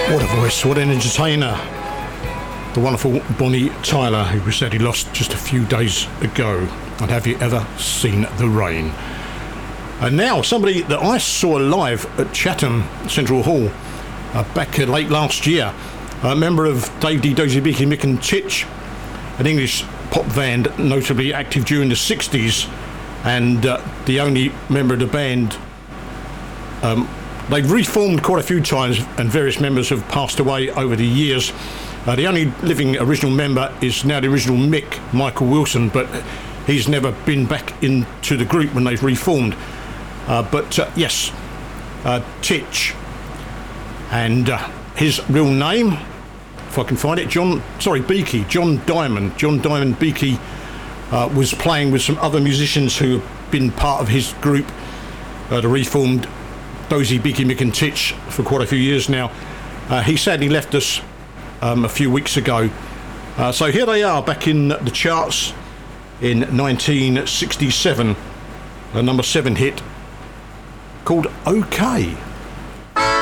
What a voice, what an entertainer. The wonderful Bonnie Tyler, who was said he lost just a few days ago. And have you ever seen the rain? And now somebody that I saw live at Chatham Central Hall back late last year, a member of Dave D, Dozy Beaky, Mick and Titch, an English pop band notably active during the 60s, and the only member of the band. They've reformed quite a few times and various members have passed away over the years. The only living original member is now the original Mick, Michael Wilson, but he's never been back into the group when they've reformed. Yes, Titch, and his real name, if I can find it, Beaky, John Diamond. John Diamond Beaky was playing with some other musicians who have been part of his group, the reformed Dozy Beaky, Mick and Titch, for quite a few years now. He sadly left us a few weeks ago. So here they are back in the charts in 1967, a number 7 hit called OK.